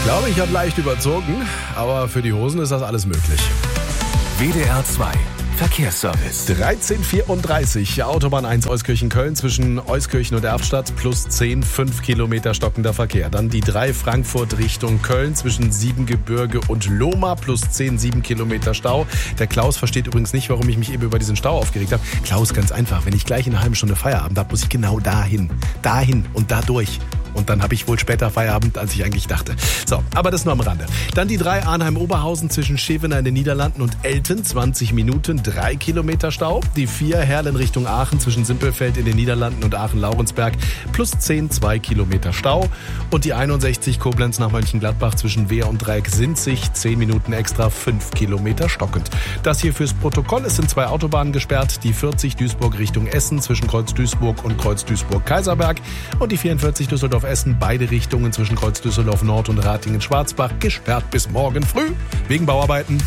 glaube, ich habe leicht überzogen, aber für die Hosen ist das alles möglich. WDR 2 Verkehrsservice. 13:34, Autobahn 1 Euskirchen-Köln zwischen Euskirchen und Erftstadt plus 10, 5 Kilometer stockender Verkehr. Dann die 3 Frankfurt Richtung Köln zwischen Siebengebirge und Lohmar plus 10, 7 Kilometer Stau. Der Klaus versteht übrigens nicht, warum ich mich eben über diesen Stau aufgeregt habe. Klaus, ganz einfach, wenn ich gleich in einer halben Stunde Feierabend habe, muss ich genau dahin und da durch. Und dann habe ich wohl später Feierabend, als ich eigentlich dachte. So, aber das nur am Rande. Dann die 3 Arnheim-Oberhausen zwischen Schevener in den Niederlanden und Elten, 20 Minuten, 3 Kilometer Stau. Die 4 Herlen Richtung Aachen zwischen Simpelfeld in den Niederlanden und Aachen-Laurensberg plus 10, 2 Kilometer Stau. Und die 61 Koblenz nach Mönchengladbach zwischen Wehr und Dreieck-Sinzig, 10 Minuten extra, 5 Kilometer stockend. Das hier fürs Protokoll. Es sind 2 Autobahnen gesperrt. Die 40 Duisburg Richtung Essen zwischen Kreuz Duisburg und Kreuz Duisburg-Kaiserberg. Und die 44 Düsseldorf-Essen, beide Richtungen zwischen Kreuz Düsseldorf Nord und Ratingen-Schwarzbach gesperrt bis morgen früh wegen Bauarbeiten.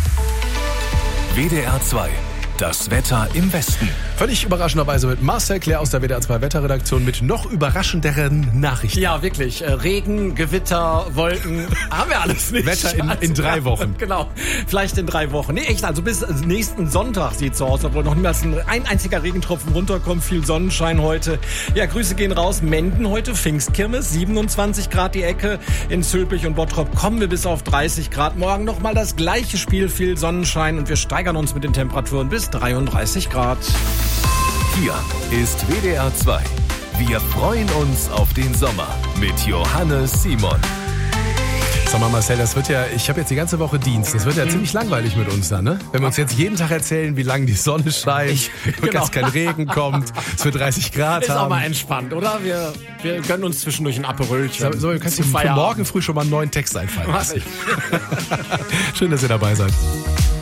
WDR 2. Das Wetter im Westen. Völlig überraschenderweise mit Marcel Claire aus der WDR 2 Wetterredaktion mit noch überraschenderen Nachrichten. Ja, wirklich. Regen, Gewitter, Wolken, haben wir alles nicht. Wetter in 3 Wochen. Genau, vielleicht in 3 Wochen. Nee, echt, also bis nächsten Sonntag sieht es so aus, obwohl noch niemals ein einziger Regentropfen runterkommt. Viel Sonnenschein heute. Ja, Grüße gehen raus. Menden heute, Pfingstkirmes, 27 Grad die Ecke. In Zülpich und Bottrop kommen wir bis auf 30 Grad. Morgen nochmal das gleiche Spiel, viel Sonnenschein und wir steigern uns mit den Temperaturen bis 33 Grad. Hier ist WDR 2. Wir freuen uns auf den Sommer mit Johannes Simon. Sag mal, Marcel, ich habe jetzt die ganze Woche Dienst. Das wird ja ziemlich langweilig mit uns dann, ne? Wenn wir uns jetzt jeden Tag erzählen, wie lange die Sonne scheint, dass kein Regen kommt, es wird 30 Grad Ist haben. auch mal entspannt, oder? Wir gönnen uns zwischendurch ein Aperölchen. So, du kannst dir für morgen früh schon mal einen neuen Text einfallen lassen. Schön, dass ihr dabei seid.